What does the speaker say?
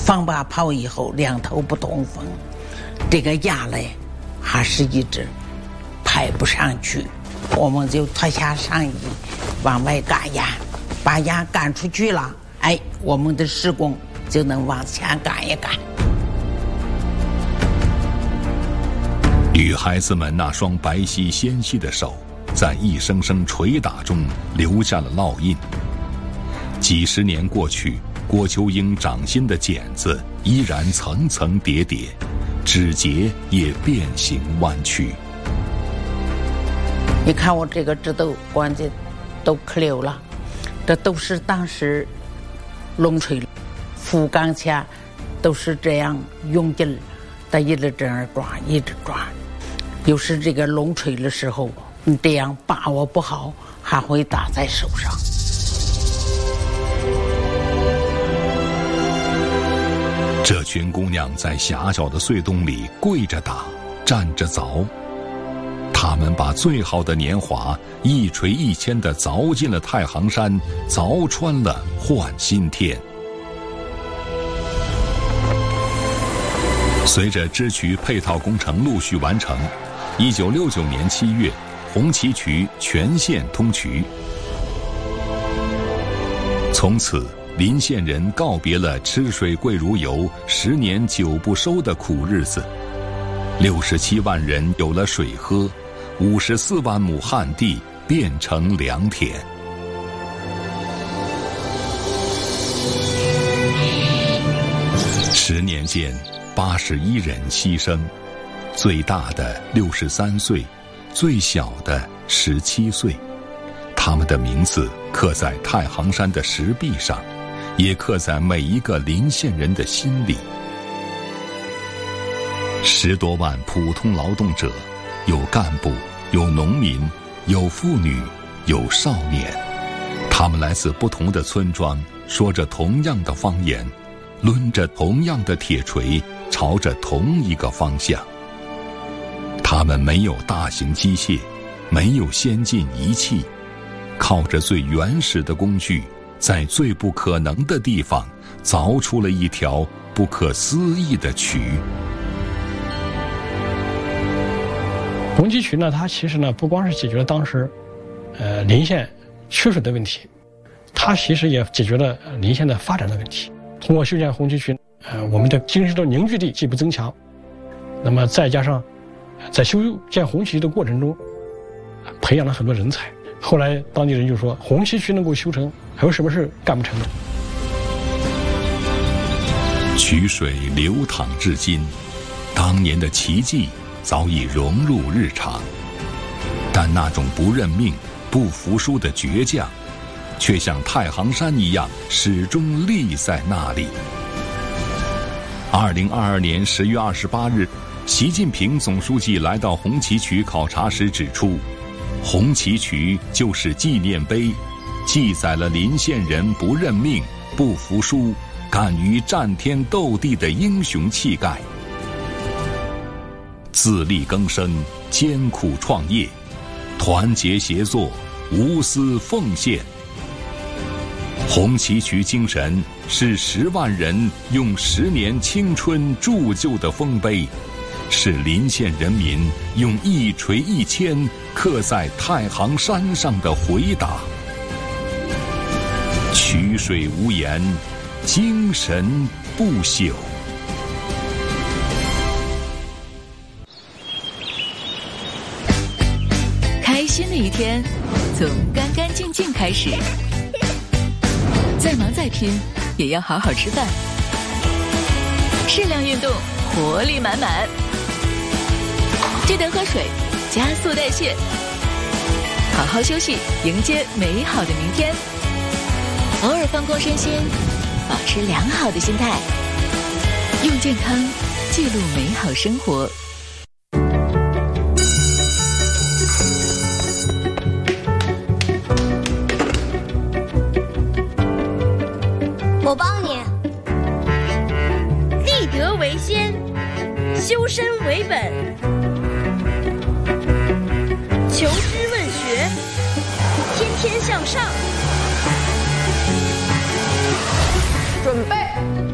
放把炮以后两头不通风，这个压嘞还是一直排不上去，我们就脱下上衣往外赶鸭，把鸭赶出去了，哎，我们的施工就能往前赶一赶。 女孩子们那双白皙纤细的手在一声声捶打中留下了烙印。几十年过去，郭秋英掌心的茧子依然层层叠叠，指节也变形弯曲。 你看我这个指头关节都磕溜了，这都是当时龙锤扶钢钎都是这样用劲儿的，一直这样抓，一直抓。有时这个龙锤的时候，你这样把握不好，还会打在手上。 这群姑娘在狭小的隧洞里跪着打，站着凿，她们把最好的年华一锤一铅地凿进了太行山，凿穿了换新天。随着支渠配套工程陆续完成，1969年7月，红旗渠全线通渠。从此，临县人告别了吃水贵如油、10年酒不收的苦日子，67万人有了水喝，54万亩旱地变成良田。10年间，81人牺牲，最大的63岁，最小的17岁。他们的名字刻在太行山的石壁上，也刻在每一个临县人的心里。10多万普通劳动者，有干部，有农民，有妇女，有少年，他们来自不同的村庄，说着同样的方言，抡着同样的铁锤，朝着同一个方向。他们没有大型机械，没有先进仪器，靠着最原始的工具，在最不可能的地方凿出了一条不可思议的渠。 红旗渠呢，它其实呢不光是解决了当时临县缺水的问题，它其实也解决了临县的发展的问题。通过修建红旗渠，我们的精神的凝聚力进一步增强，那么再加上在修建红旗渠的过程中培养了很多人才。后来当地人就说，红旗渠能够修成，还有什么事干不成的？ 渠水流淌至今，当年的奇迹早已融入日常，但那种不认命、不服输的倔强，却像太行山一样始终立在那里。2022年10月28日，习近平总书记来到红旗渠考察时指出，红旗渠就是纪念碑，记载了临县人不认命、不服输、敢于战天斗地的英雄气概。自力更生，艰苦创业，团结协作，无私奉献。红旗渠精神是10万人用10年青春铸就的丰碑，是临县人民用一锤一铅刻在太行山上的回答。渠水无言，精神不朽。 开心的一天从干干净净开始，再忙再拼也要好好吃饭，适量运动，活力满满，记得喝水，加速代谢，好好休息，迎接美好的明天。偶尔放空身心，保持良好的心态，用健康记录美好生活。 我帮你。 立德为先，修身为本，求知问学，天天向上。 准备。